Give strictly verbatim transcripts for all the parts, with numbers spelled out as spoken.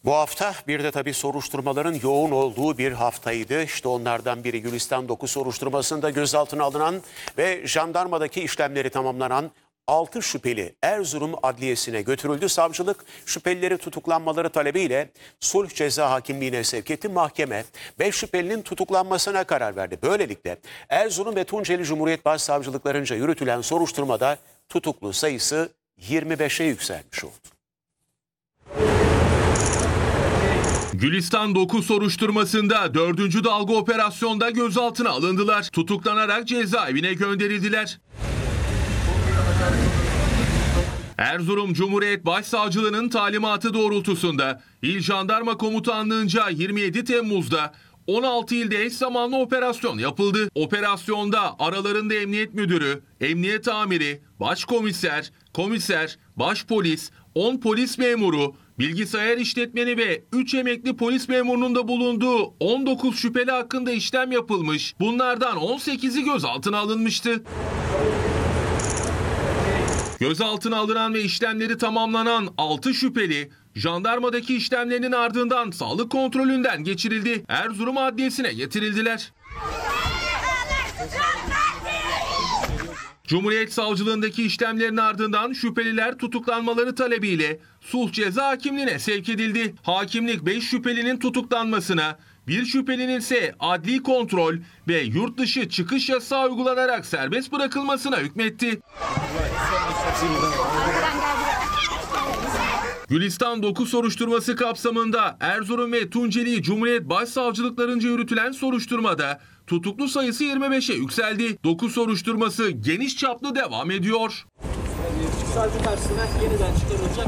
Bu hafta bir de tabii soruşturmaların yoğun olduğu bir haftaydı. İşte onlardan biri Gülistan dokuz soruşturmasında gözaltına alınan ve jandarmadaki işlemleri tamamlanan altı şüpheli Erzurum Adliyesi'ne götürüldü. Savcılık şüphelileri tutuklanmaları talebiyle sulh ceza hakimliğine sevk etti. Mahkeme beş şüphelinin tutuklanmasına karar verdi. Böylelikle Erzurum ve Tunceli Cumhuriyet Başsavcılıklarınca yürütülen soruşturmada tutuklu sayısı yirmi beşe yükselmiş oldu. Gülistan dokuz soruşturmasında dördüncü dalga operasyonda gözaltına alındılar. Tutuklanarak cezaevine gönderildiler. Erzurum Cumhuriyet Başsavcılığı'nın talimatı doğrultusunda İl Jandarma Komutanlığı'nca yirmi yedi Temmuz'da on altı ilde eş zamanlı operasyon yapıldı. Operasyonda aralarında Emniyet Müdürü, Emniyet Amiri, Başkomiser, Komiser, Başpolis, on polis memuru, bilgisayar işletmeni ve üç emekli polis memurunun da bulunduğu on dokuz şüpheli hakkında işlem yapılmış. Bunlardan on sekizi gözaltına alınmıştı. Gözaltına alınan ve işlemleri tamamlanan altı şüpheli jandarmadaki işlemlerinin ardından sağlık kontrolünden geçirildi. Erzurum Adliyesi'ne getirildiler. Cumhuriyet Savcılığındaki işlemlerin ardından şüpheliler tutuklanmaları talebiyle sulh ceza hakimliğine sevk edildi. Hakimlik beş şüphelinin tutuklanmasına, bir şüphelinin ise adli kontrol ve yurt dışı çıkış yasağı uygulanarak serbest bırakılmasına hükmetti. Gülistan dokuz soruşturması kapsamında Erzurum ve Tunceli Cumhuriyet Başsavcılıklarınca yürütülen soruşturmada tutuklu sayısı yirmi beşe yükseldi. dokuz soruşturması geniş çaplı devam ediyor. Savcı karşısına yeniden çıkarılacak.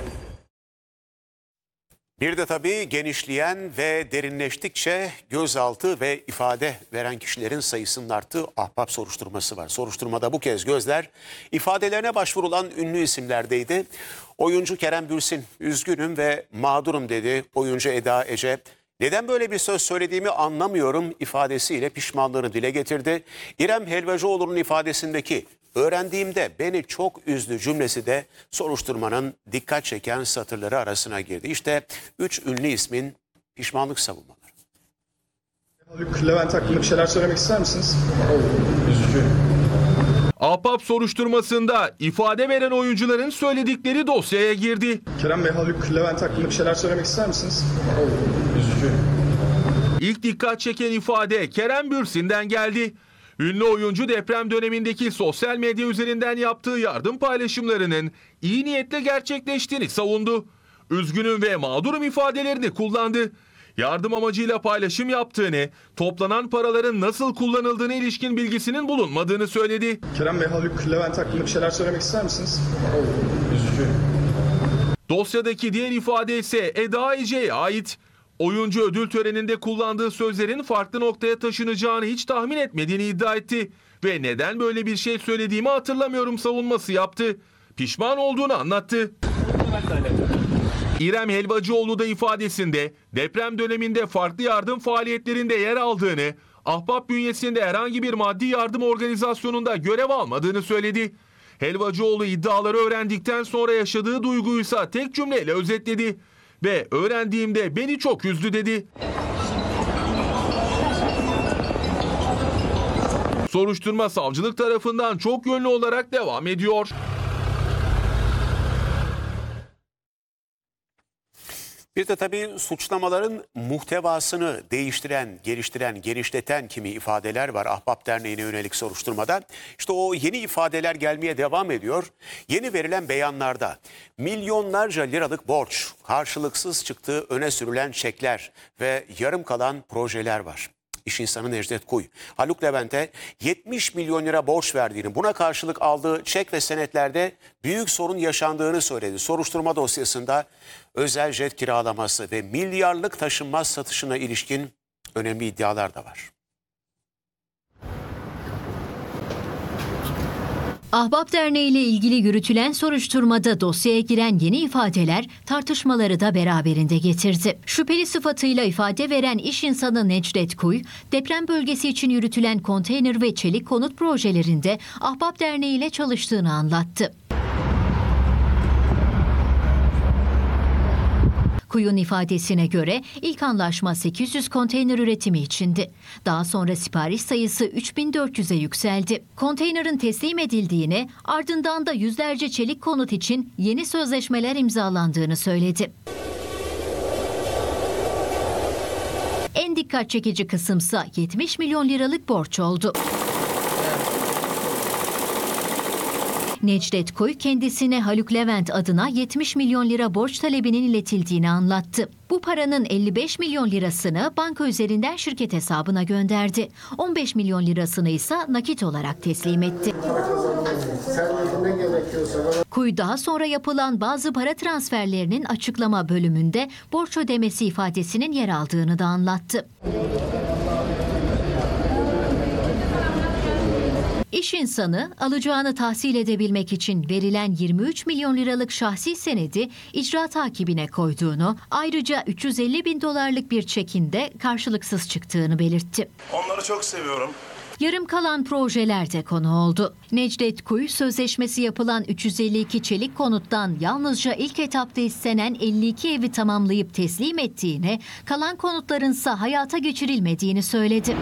Bir de tabii genişleyen ve derinleştikçe gözaltı ve ifade veren kişilerin sayısının arttığı ahbap soruşturması var. Soruşturmada bu kez gözler ifadelerine başvurulan ünlü isimlerdeydi. Oyuncu Kerem Bürsin, üzgünüm ve mağdurum dedi. Oyuncu Eda Ece, neden böyle bir söz söylediğimi anlamıyorum ifadesiyle pişmanlığını dile getirdi. İrem Helvacıoğlu'nun ifadesindeki öğrendiğimde beni çok üzdü cümlesi de soruşturmanın dikkat çeken satırları arasına girdi. İşte üç ünlü ismin pişmanlık savunmaları. Haluk Levent hakkında bir şeyler söylemek ister misiniz? Üzücü. Ahbap soruşturmasında ifade veren oyuncuların söyledikleri dosyaya girdi. Kerem Bey, Haluk Levent hakkında bir şeyler söylemek ister misiniz? Üzücü. İlk dikkat çeken ifade Kerem Bürsin'den geldi. Ünlü oyuncu deprem dönemindeki sosyal medya üzerinden yaptığı yardım paylaşımlarının iyi niyetle gerçekleştiğini savundu. Üzgünüm ve mağdurum ifadelerini kullandı. Yardım amacıyla paylaşım yaptığını, toplanan paraların nasıl kullanıldığına ilişkin bilgisinin bulunmadığını söyledi. Kerem Bey, Haluk Levent hakkında bir şeyler söylemek ister misiniz? Üzücü. Dosyadaki diğer ifade ise Eda Ece'ye ait. Oyuncu ödül töreninde kullandığı sözlerin farklı noktaya taşınacağını hiç tahmin etmediğini iddia etti. Ve neden böyle bir şey söylediğimi hatırlamıyorum savunması yaptı. Pişman olduğunu anlattı. İrem Helvacıoğlu da ifadesinde deprem döneminde farklı yardım faaliyetlerinde yer aldığını, ahbap bünyesinde herhangi bir maddi yardım organizasyonunda görev almadığını söyledi. Helvacıoğlu iddiaları öğrendikten sonra yaşadığı duyguysa tek cümleyle özetledi. Ve öğrendiğimde beni çok üzdü dedi. Soruşturma savcılık tarafından çok yönlü olarak devam ediyor. Bir de tabii suçlamaların muhtevasını değiştiren, geliştiren, genişleten kimi ifadeler var Ahbap Derneği'ne yönelik soruşturmada. İşte o yeni ifadeler gelmeye devam ediyor. Yeni verilen beyanlarda milyonlarca liralık borç, karşılıksız çıktığı öne sürülen çekler ve yarım kalan projeler var. İş insanı Necdet Kuy, Haluk Levent'e yetmiş milyon lira borç verdiğini, buna karşılık aldığı çek ve senetlerde büyük sorun yaşandığını söyledi. Soruşturma dosyasında özel jet kiralaması ve milyarlık taşınmaz satışına ilişkin önemli iddialar da var. Ahbap Derneği ile ilgili yürütülen soruşturmada dosyaya giren yeni ifadeler tartışmaları da beraberinde getirdi. Şüpheli sıfatıyla ifade veren iş insanı Necdet Kuy, deprem bölgesi için yürütülen konteyner ve çelik konut projelerinde Ahbap Derneği ile çalıştığını anlattı. Kuyu'nun ifadesine göre ilk anlaşma sekiz yüz konteyner üretimi içindi. Daha sonra sipariş sayısı üç bin dört yüze yükseldi. Konteynerin teslim edildiğini, ardından da yüzlerce çelik konut için yeni sözleşmeler imzalandığını söyledi. En dikkat çekici kısımsa yetmiş milyon liralık borç oldu. Necdet Kuy kendisine Haluk Levent adına yetmiş milyon lira borç talebinin iletildiğini anlattı. Bu paranın elli beş milyon lirasını banka üzerinden şirket hesabına gönderdi. on beş milyon lirasını ise nakit olarak teslim etti. Kuy daha sonra yapılan bazı para transferlerinin açıklama bölümünde borç ödemesi ifadesinin yer aldığını da anlattı. İş insanı alacağını tahsil edebilmek için verilen yirmi üç milyon liralık şahsi senedi icra takibine koyduğunu, ayrıca üç yüz elli bin dolarlık bir çekin de karşılıksız çıktığını belirtti. Onları çok seviyorum. Yarım kalan projeler de konu oldu. Necdet Kuy, sözleşmesi yapılan üç yüz elli iki çelik konuttan yalnızca ilk etapta istenen elli iki evi tamamlayıp teslim ettiğini, kalan konutlarınsa hayata geçirilmediğini söyledi.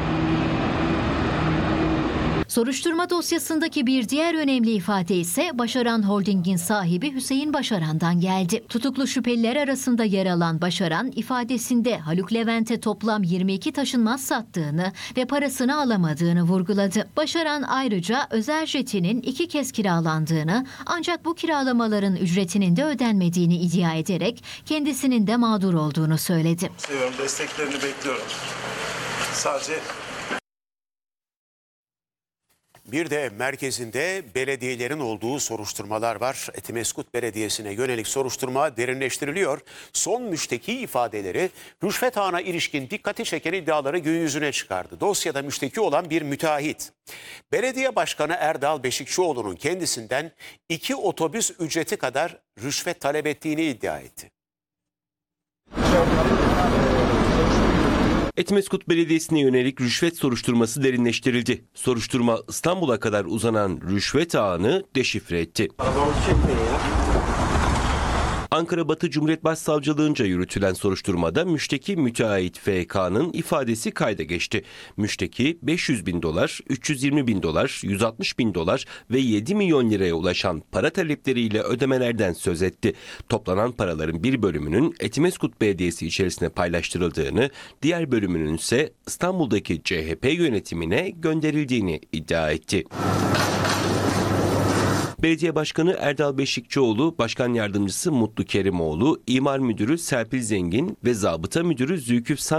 Soruşturma dosyasındaki bir diğer önemli ifade ise Başaran Holding'in sahibi Hüseyin Başaran'dan geldi. Tutuklu şüpheliler arasında yer alan Başaran, ifadesinde Haluk Levent'e toplam yirmi iki taşınmaz sattığını ve parasını alamadığını vurguladı. Başaran ayrıca özel jetinin iki kez kiralandığını, ancak bu kiralamaların ücretinin de ödenmediğini iddia ederek kendisinin de mağdur olduğunu söyledi. Seviyorum, desteklerini bekliyorum. Sadece Bir de merkezinde belediyelerin olduğu soruşturmalar var. Etimeskut Belediyesi'ne yönelik soruşturma derinleştiriliyor. Son müşteki ifadeleri rüşvet ağına ilişkin dikkati çeken iddiaları gün yüzüne çıkardı. Dosyada müşteki olan bir müteahhit, belediye başkanı Erdal Beşikçioğlu'nun kendisinden iki otobüs ücreti kadar rüşvet talep ettiğini iddia etti. Etimeskut Belediyesi'ne yönelik rüşvet soruşturması derinleştirildi. Soruşturma İstanbul'a kadar uzanan rüşvet ağını deşifre etti. Ankara Batı Cumhuriyet Başsavcılığınca yürütülen soruşturmada müşteki müteahhit F K'nın ifadesi kayda geçti. Müşteki beş yüz bin dolar, üç yüz yirmi bin dolar, yüz altmış bin dolar ve yedi milyon liraya ulaşan para talepleriyle ödemelerden söz etti. Toplanan paraların bir bölümünün Etimeskut Belediyesi içerisine paylaştırıldığını, diğer bölümünün ise İstanbul'daki C H P yönetimine gönderildiğini iddia etti. Belediye Başkanı Erdal Beşikçioğlu, Başkan Yardımcısı Mutlu Kerimoğlu, İmar Müdürü Serpil Zengin ve Zabıta Müdürü Zülküf San